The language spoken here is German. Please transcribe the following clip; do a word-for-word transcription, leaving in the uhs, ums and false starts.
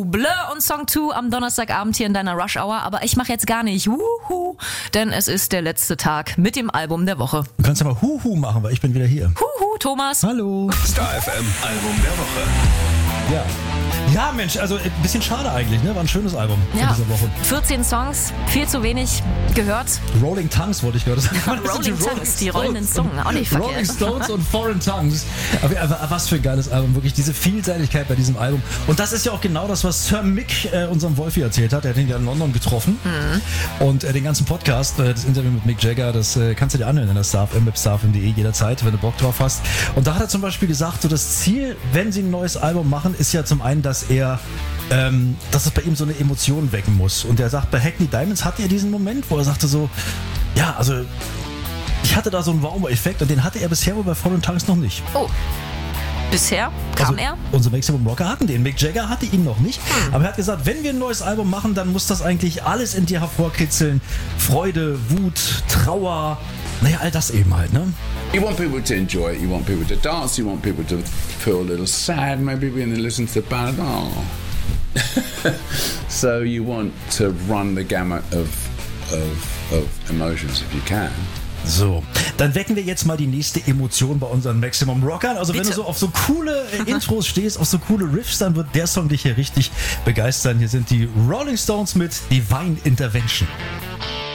Bleu und Song zwei am Donnerstagabend hier in deiner Rush Hour. Aber ich mache jetzt gar nicht Huhu, denn es ist der letzte Tag mit dem Album der Woche. Du kannst ja mal Huhu machen, weil ich bin wieder hier. Huhu, Thomas. Hallo. Star F M Album der Woche. Ja. Ja, Mensch, also ein bisschen schade eigentlich, ne? War ein schönes Album Ja. in dieser Woche. vierzehn Songs, viel zu wenig gehört. Rolling Tongues wollte ich gerade sagen. Rolling Tongues, die rollenden Zungen, auch nicht verkehrt. Rolling Stones und Foreign Tongues. Aber, aber was für ein geiles Album, wirklich diese Vielseitigkeit bei diesem Album. Und das ist ja auch genau das, was Sir Mick äh, unserem Wolfi erzählt hat. Er hat ihn ja in London getroffen. Mhm. Und äh, den ganzen Podcast, äh, das Interview mit Mick Jagger, das äh, kannst du dir anhören in der Star F M, star f m punkt d e jederzeit, wenn du Bock drauf hast. Und da hat er zum Beispiel gesagt, so das Ziel, wenn sie ein neues Album machen, ist ja zum einen, dass er Ähm, dass es bei ihm so eine Emotion wecken muss. Und er sagt, bei Hackney Diamonds hatte er diesen Moment, wo er sagte so, ja, also ich hatte da so einen Wow-Effekt und den hatte er bisher wohl bei Foreign Tongues noch nicht. Oh, bisher kam also, er? Unsere Maximum Rocker hatten den. Mick Jagger hatte ihn noch nicht. Hm. Aber er hat gesagt, wenn wir ein neues Album machen, dann muss das eigentlich alles in dir hervorkitzeln. Freude, Wut, Trauer, naja, all das eben halt, ne? You want people to enjoy it, you want people to dance, you want people to feel a little sad, maybe when they listen to the band. Oh. So you want to run the gamut of, of, of emotions if you can. So, dann wecken wir jetzt mal die nächste Emotion bei unseren Maximum Rockern. Also Bitte. Wenn du so auf so coole äh, Intros stehst, auf so coole Riffs, dann wird der Song dich hier richtig begeistern. Hier sind die Rolling Stones mit Divine Intervention.